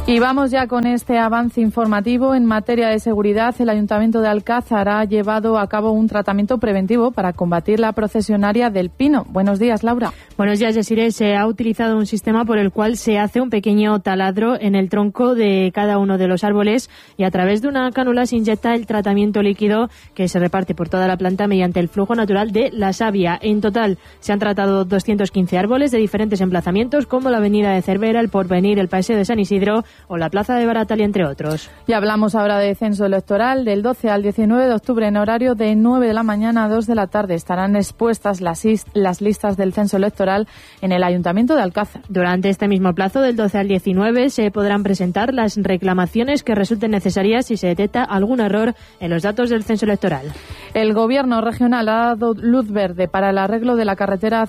Y vamos ya con este avance informativo. En materia de seguridad, el Ayuntamiento de Alcázar ha llevado a cabo un tratamiento preventivo para combatir la procesionaria del Pino. Buenos días, Laura. Buenos días, Yesiré. Se ha utilizado un sistema por el cual se hace un pequeño taladro en el tronco de cada uno de los árboles y a través de una cánula se inyecta el tratamiento líquido que se reparte por toda la planta mediante el flujo natural de la savia. En total se han tratado 215 árboles de diferentes emplazamientos como la Avenida de Cervera, el Porvenir, el Paseo de San Isidro o la Plaza de Baratali, entre otros. Y hablamos ahora de censo electoral. Del 12 al 19 de octubre, en horario de 9 de la mañana a 2 de la tarde, estarán expuestas las listas del censo electoral en el Ayuntamiento de Alcázar. Durante este mismo plazo, del 12 al 19, se podrán presentar las reclamaciones que resulten necesarias si se detecta algún error en los datos del censo electoral. El Gobierno regional ha dado luz verde para el arreglo de la carretera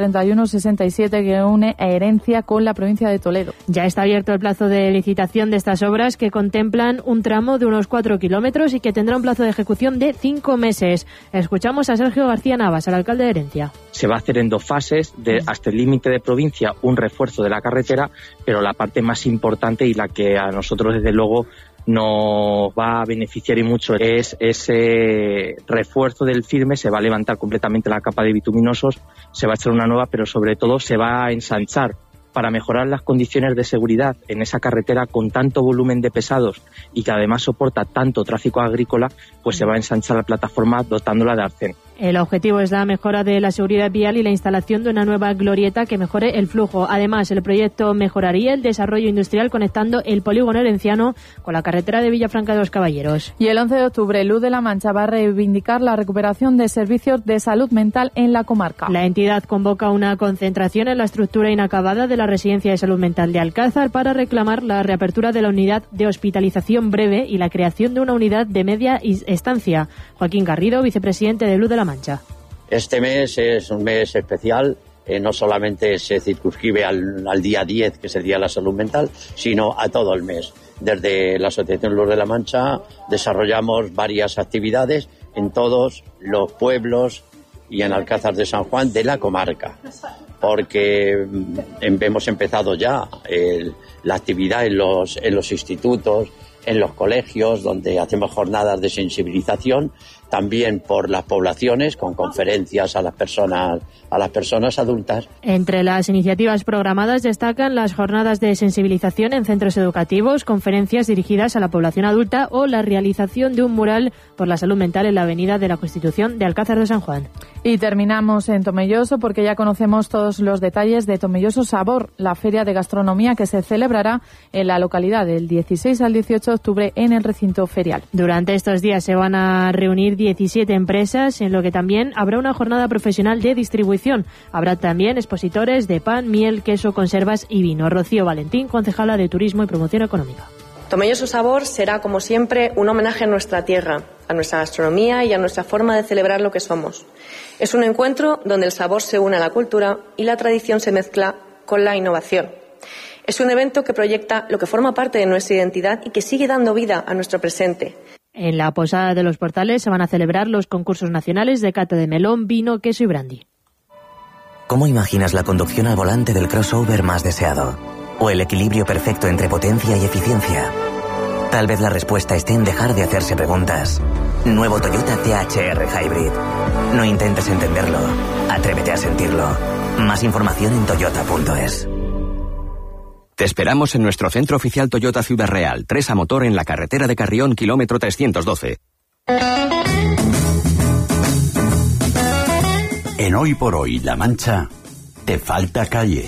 CM3167 que une a Herencia con la provincia de Toledo. Ya está abierto el plazo de licitación de estas obras que contemplan un tramo de unos 4 kilómetros y que tendrá un plazo de ejecución de 5 meses. Escuchamos a Sergio García Navas, al alcalde de Herencia. Se va a hacer en 2 fases, hasta el límite de provincia, un refuerzo de la carretera, pero la parte más importante y la que a nosotros desde luego nos va a beneficiar y mucho es ese refuerzo del firme. Se va a levantar completamente la capa de bituminosos, se va a echar una nueva, pero sobre todo se va a ensanchar para mejorar las condiciones de seguridad en esa carretera con tanto volumen de pesados y que además soporta tanto tráfico agrícola, pues se va a ensanchar la plataforma dotándola de arcén. El objetivo es la mejora de la seguridad vial y la instalación de una nueva glorieta que mejore el flujo. Además, el proyecto mejoraría el desarrollo industrial conectando el polígono herenciano con la carretera de Villafranca de los Caballeros. Y el 11 de octubre, Luz de la Mancha va a reivindicar la recuperación de servicios de salud mental en la comarca. La entidad convoca una concentración en la estructura inacabada de la Residencia de Salud Mental de Alcázar para reclamar la reapertura de la unidad de hospitalización breve y la creación de una unidad de media estancia. Joaquín Garrido, vicepresidente de Luz de la Mancha. Este mes es un mes especial, no solamente se circunscribe al día 10, que es el Día de la Salud Mental, sino a todo el mes. Desde la Asociación Luz de la Mancha desarrollamos varias actividades en todos los pueblos y en Alcázar de San Juan de la comarca, porque hemos empezado ya la actividad en los institutos, en los colegios, donde hacemos jornadas de sensibilización, también por las poblaciones, con conferencias a las personas adultas. Entre las iniciativas programadas destacan las jornadas de sensibilización en centros educativos, conferencias dirigidas a la población adulta o la realización de un mural por la salud mental en la Avenida de la Constitución de Alcázar de San Juan. Y terminamos en Tomelloso porque ya conocemos todos los detalles de Tomelloso Sabor, la feria de gastronomía que se celebrará en la localidad del 16 al 18 de octubre en el recinto ferial. Durante estos días se van a reunir 17 empresas, en lo que también habrá una jornada profesional de distribución. Habrá también expositores de pan, miel, queso, conservas y vino. Rocío Valentín, concejala de Turismo y Promoción Económica. Tomelloso Sabor será, como siempre, un homenaje a nuestra tierra, a nuestra gastronomía y a nuestra forma de celebrar lo que somos. Es un encuentro donde el sabor se une a la cultura y la tradición se mezcla con la innovación. Es un evento que proyecta lo que forma parte de nuestra identidad y que sigue dando vida a nuestro presente. En la Posada de los Portales se van a celebrar los concursos nacionales de cata de melón, vino, queso y brandy. ¿Cómo imaginas la conducción al volante del crossover más deseado? ¿O el equilibrio perfecto entre potencia y eficiencia? Tal vez la respuesta esté en dejar de hacerse preguntas. Nuevo Toyota THR Hybrid. No intentes entenderlo. Atrévete a sentirlo. Más información en toyota.es. Te esperamos en nuestro centro oficial Toyota Ciudad Real, 3 a motor en la carretera de Carrión, kilómetro 312. En Hoy por Hoy, La Mancha, te falta calle.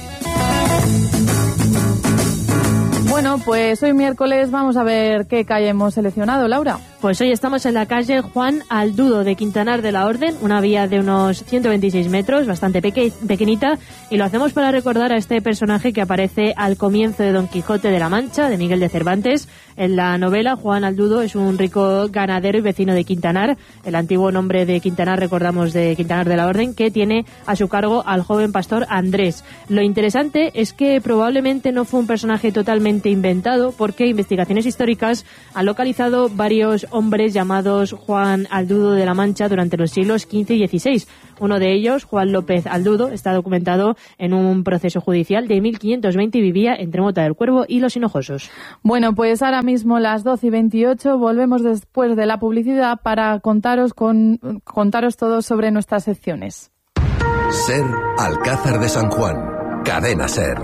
Bueno, pues hoy miércoles vamos a ver qué calle hemos seleccionado, Laura. Pues hoy estamos en la calle Juan Aldudo de Quintanar de la Orden, una vía de unos 126 metros, bastante pequeñita, y lo hacemos para recordar a este personaje que aparece al comienzo de Don Quijote de la Mancha, de Miguel de Cervantes. En la novela, Juan Aldudo es un rico ganadero y vecino de Quintanar, el antiguo nombre de Quintanar, recordamos, de Quintanar de la Orden, que tiene a su cargo al joven pastor Andrés. Lo interesante es que probablemente no fue un personaje totalmente inventado, porque investigaciones históricas han localizado varios hombres llamados Juan Aldudo de la Mancha durante los siglos XV y XVI. Uno de ellos, Juan López Aldudo, está documentado en un proceso judicial de 1520 y vivía entre Mota del Cuervo y Los Hinojosos. Bueno, pues ahora mismo las 12:28, volvemos después de la publicidad para contaros todo sobre nuestras secciones. SER, Alcázar de San Juan, Cadena SER.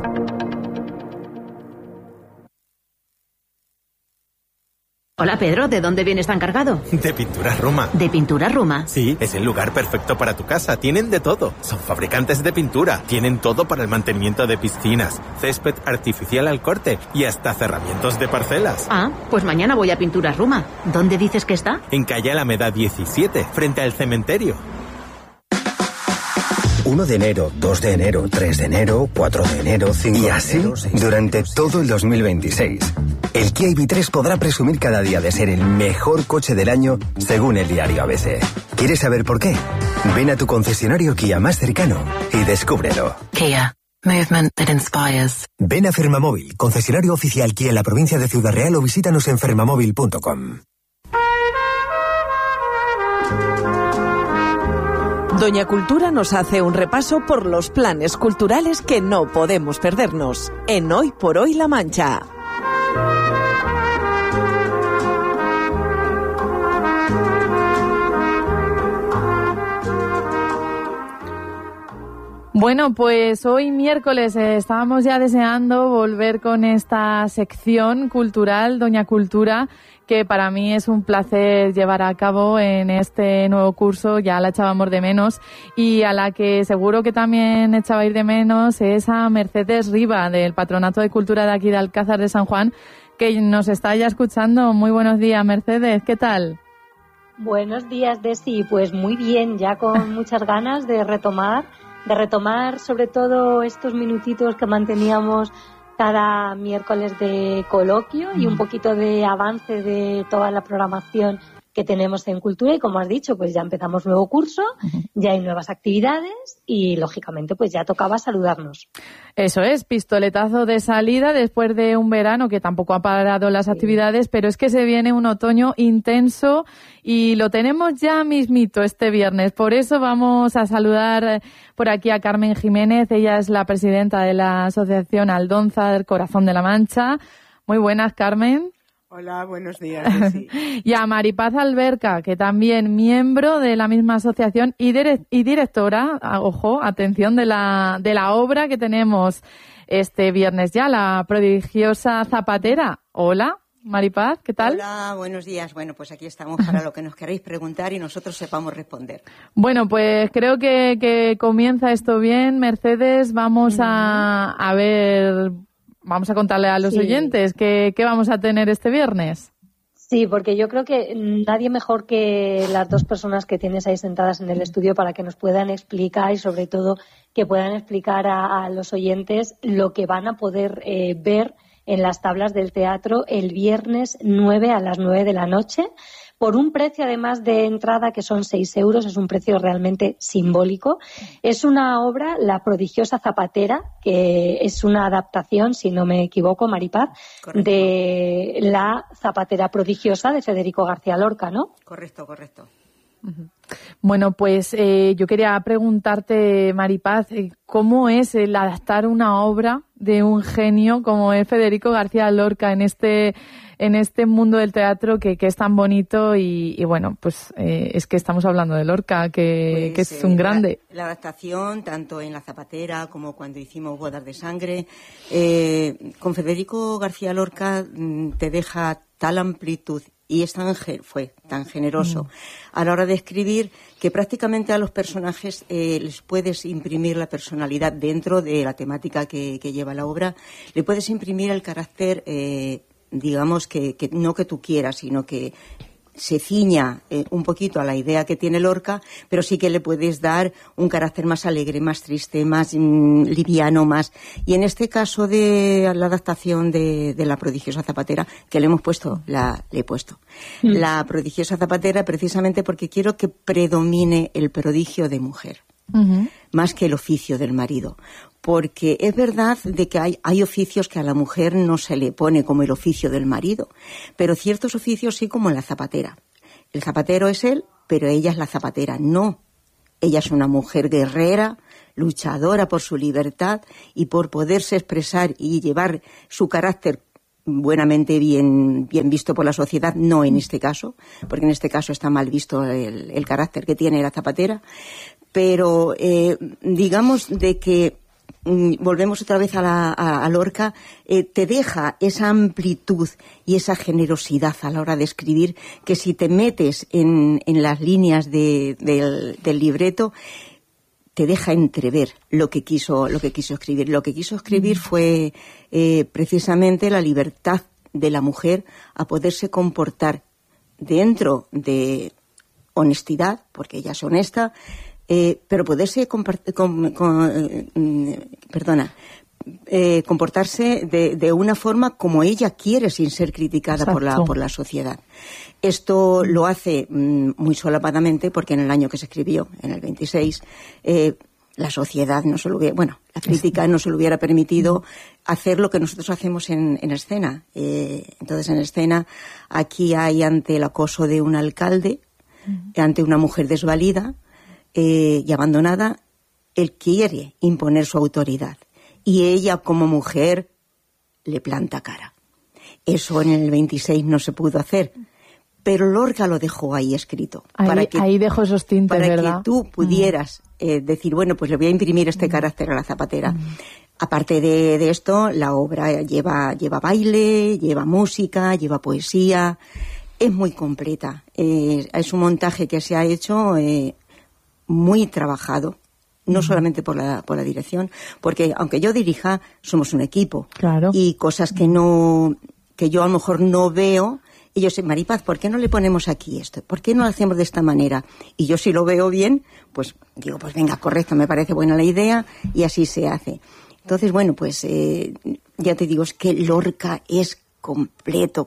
Hola Pedro, ¿de dónde vienes tan cargado? De Pinturas Ruma. ¿De Pinturas Ruma? Sí, es el lugar perfecto para tu casa. Tienen de todo. Son fabricantes de pintura. Tienen todo para el mantenimiento de piscinas, césped artificial al corte y hasta cerramientos de parcelas. Ah, pues mañana voy a Pinturas Ruma. ¿Dónde dices que está? En calle Alameda 17, frente al cementerio. 1 de enero, 2 de enero, 3 de enero, 4 de enero, 5 de enero... Y así, durante todo el 2026. El Kia EV3 podrá presumir cada día de ser el mejor coche del año, según el diario ABC. ¿Quieres saber por qué? Ven a tu concesionario Kia más cercano y descúbrelo. Kia. Movement that inspires. Ven a Fermamóvil, concesionario oficial Kia en la provincia de Ciudad Real, o visítanos en fermamóvil.com. Doña Cultura nos hace un repaso por los planes culturales que no podemos perdernos en Hoy por Hoy La Mancha. Bueno, pues hoy miércoles estábamos ya deseando volver con esta sección cultural, Doña Cultura, que para mí es un placer llevar a cabo en este nuevo curso. Ya la echábamos de menos, y a la que seguro que también echabais de menos es a Mercedes Riba, del Patronato de Cultura de aquí de Alcázar de San Juan, que nos está ya escuchando. Muy buenos días, Mercedes, ¿qué tal? Buenos días, Desi. Pues muy bien, ya con muchas ganas de retomar sobre todo estos minutitos que manteníamos cada miércoles de coloquio y un poquito de avance de toda la programación que tenemos en Cultura. Y como has dicho, pues ya empezamos nuevo curso, ya hay nuevas actividades y lógicamente pues ya tocaba saludarnos. Eso es, pistoletazo de salida después de un verano que tampoco ha parado las actividades, pero es que se viene un otoño intenso y lo tenemos ya mismito este viernes. Por eso vamos a saludar por aquí a Carmen Jiménez. Ella es la presidenta de la Asociación Aldonza del Corazón de la Mancha. Muy buenas, Carmen. Hola, buenos días. Sí. Y a Maripaz Alberca, que también miembro de la misma asociación y directora, ojo, atención, de la obra que tenemos este viernes ya, la prodigiosa Zapatera. Hola, Maripaz, ¿qué tal? Hola, buenos días. Bueno, pues aquí estamos para lo que nos queréis preguntar y nosotros sepamos responder. Bueno, pues creo que comienza esto bien, Mercedes. Vamos a ver... Vamos a contarle a los oyentes qué vamos a tener este viernes. Sí, porque yo creo que nadie mejor que las dos personas que tienes ahí sentadas en el estudio para que nos puedan explicar y sobre todo que puedan explicar a los oyentes lo que van a poder ver en las tablas del teatro el viernes 9 a las 9 de la noche. Por un precio, además de entrada, que son 6 euros, es un precio realmente simbólico. Es una obra, La prodigiosa Zapatera, que es una adaptación, si no me equivoco, Maripaz, correcto, de La Zapatera prodigiosa de Federico García Lorca, ¿no? Correcto. Bueno, pues yo quería preguntarte, Maripaz, ¿cómo es el adaptar una obra de un genio como es Federico García Lorca en este mundo del teatro que es tan bonito y bueno, pues es que estamos hablando de Lorca, que es un grande. La adaptación, tanto en La Zapatera como cuando hicimos Bodas de Sangre, con Federico García Lorca te deja tal amplitud y fue tan generoso a la hora de escribir que prácticamente a los personajes les puedes imprimir la personalidad dentro de la temática que lleva la obra, le puedes imprimir el carácter digamos que no que tú quieras, sino que se ciña un poquito a la idea que tiene Lorca, pero sí que le puedes dar un carácter más alegre, más triste, más liviano, más. Y en este caso de la adaptación de La prodigiosa Zapatera, que le he puesto La prodigiosa Zapatera precisamente porque quiero que predomine el prodigio de mujer, más que el oficio del marido. Porque es verdad de que hay oficios que a la mujer no se le pone como el oficio del marido, pero ciertos oficios sí, como la zapatera. el zapatero es él, pero ella es la zapatera. No, ella es una mujer guerrera, luchadora por su libertad y por poderse expresar y llevar su carácter buenamente bien visto por la sociedad, no en este caso, porque en este caso está mal visto el carácter que tiene la zapatera, pero digamos de que volvemos otra vez a Lorca, te deja esa amplitud y esa generosidad a la hora de escribir, que si te metes en las líneas del libreto, te deja entrever lo que quiso escribir. Lo que quiso escribir fue precisamente la libertad de la mujer a poderse comportar dentro de honestidad, porque ella es honesta, pero poderse comportarse de una forma como ella quiere, sin ser criticada por la sociedad. Esto lo hace muy solapadamente porque en el año que se escribió, en el 26, la sociedad no se lo hubiera, la crítica no se lo hubiera permitido hacer lo que nosotros hacemos en escena. Entonces, en escena, aquí hay, ante el acoso de un alcalde, ante una mujer desvalida y abandonada, él quiere imponer su autoridad. Y ella, como mujer, le planta cara. Eso en el 26 no se pudo hacer. Pero Lorca lo dejó ahí escrito. Ahí dejó esos tintes, ¿verdad? Para que tú pudieras decir, bueno, pues le voy a imprimir este carácter a la zapatera. Aparte de esto, la obra lleva baile, lleva música, lleva poesía. Es muy completa. Es un montaje que se ha hecho muy trabajado. No solamente por la dirección, porque aunque yo dirija, somos un equipo. Claro. Y cosas que yo a lo mejor no veo, y yo sé, Maripaz, ¿por qué no le ponemos aquí esto? ¿Por qué no lo hacemos de esta manera? Y yo, si lo veo bien, pues digo, pues venga, correcto, me parece buena la idea, y así se hace. Entonces, bueno, pues ya te digo, es que Lorca es completo.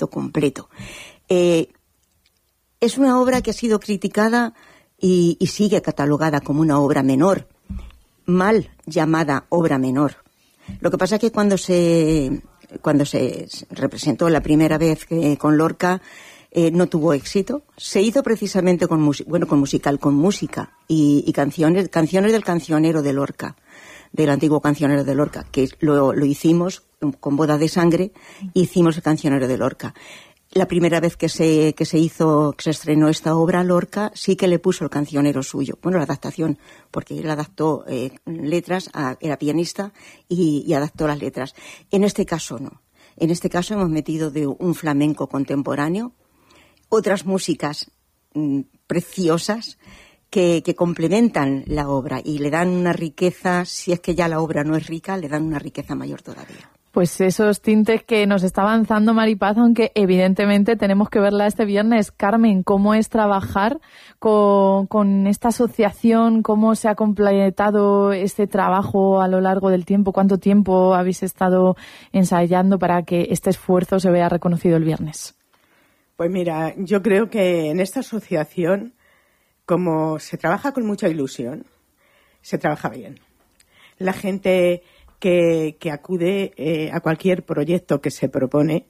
Es una obra que ha sido criticada y sigue catalogada como una obra menor, mal llamada obra menor. Lo que pasa es que cuando se representó la primera vez con Lorca, no tuvo éxito. Se hizo precisamente con música y canciones del cancionero de Lorca, del antiguo cancionero de Lorca, que lo hicimos con Boda de Sangre, hicimos el cancionero de Lorca. La primera vez que se estrenó esta obra, Lorca sí que le puso el cancionero suyo. Bueno, la adaptación, porque él adaptó letras, era pianista y adaptó las letras. En este caso no. En este caso hemos metido de un flamenco contemporáneo, otras músicas preciosas que complementan la obra y le dan una riqueza, si es que ya la obra no es rica, le dan una riqueza mayor todavía. Pues esos tintes que nos está avanzando Maripaz, aunque evidentemente tenemos que verla este viernes. Carmen, ¿cómo es trabajar con esta asociación? ¿Cómo se ha completado este trabajo a lo largo del tiempo? ¿Cuánto tiempo habéis estado ensayando para que este esfuerzo se vea reconocido el viernes? Pues mira, yo creo que en esta asociación, como se trabaja con mucha ilusión, se trabaja bien. La gente que acude a cualquier proyecto que se propone,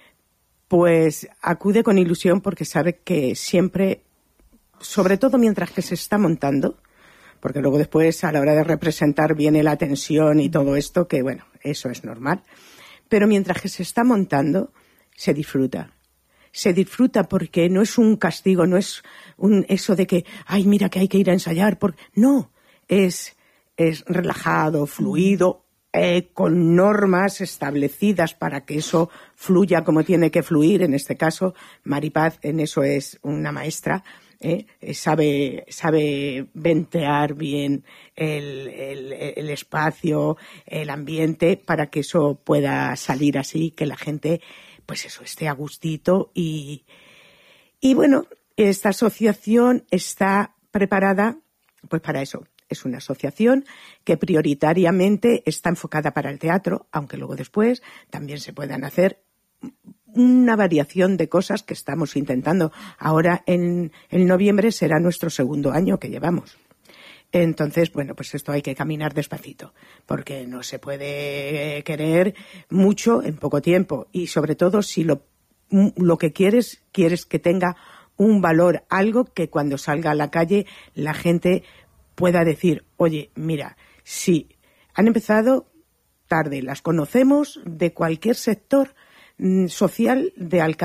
pues acude con ilusión porque sabe que siempre, sobre todo mientras que se está montando, porque luego después a la hora de representar viene la tensión y todo esto, que bueno, eso es normal, pero mientras que se está montando se disfruta. Se disfruta porque no es un castigo, no es eso de que, ay, mira que hay que ir a ensayar, no, es relajado, fluido, con normas establecidas para que eso fluya como tiene que fluir. En este caso, Maripaz en eso es una maestra, sabe ventear bien el espacio, el ambiente, para que eso pueda salir así, que la gente, pues eso, esté a gustito. Y bueno, esta asociación está preparada pues para eso. Es una asociación que prioritariamente está enfocada para el teatro, aunque luego después también se puedan hacer una variación de cosas que estamos intentando. Ahora en noviembre será nuestro segundo año que llevamos. Entonces, bueno, pues esto hay que caminar despacito, porque no se puede querer mucho en poco tiempo. Y sobre todo si lo que quieres que tenga un valor, algo que cuando salga a la calle la gente pueda decir, oye, mira, sí, han empezado tarde, las conocemos de cualquier sector social de alcance.